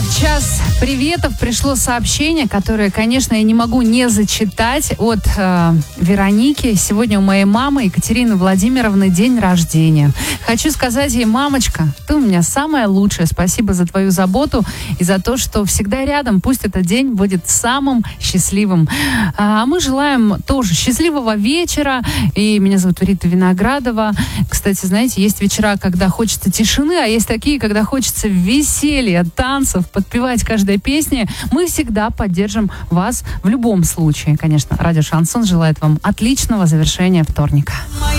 В час приветов пришло сообщение, которое, конечно, я не могу не зачитать, от Вероники. Сегодня у моей мамы Екатерины Владимировны день рождения. Хочу сказать ей: мамочка, ты у меня самая лучшая. Спасибо за твою заботу и за то, что всегда рядом. Пусть этот день будет самым счастливым. А мы желаем тоже счастливого вечера. И меня зовут Рита Виноградова. Кстати, знаете, есть вечера, когда хочется тишины, а есть такие, когда хочется веселья, танцев, подпевать каждой песне. Мы всегда поддержим вас в любом случае. Конечно, радио Шансон желает вам отличного завершения вторника.